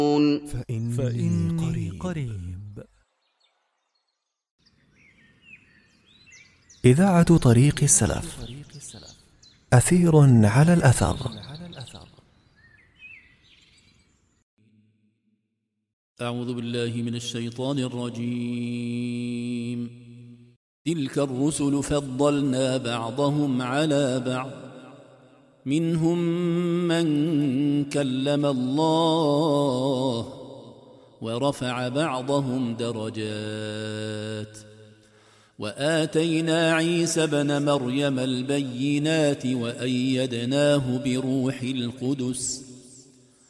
فإني قريب. إذاعة طريق السلف، أثير على الأثر. أعوذ بالله من الشيطان الرجيم. تلك الرسل فضلنا بعضهم على بعض، منهم من كلم الله ورفع بعضهم درجات، وآتينا عيسى ابن مريم البينات وأيدناه بروح القدس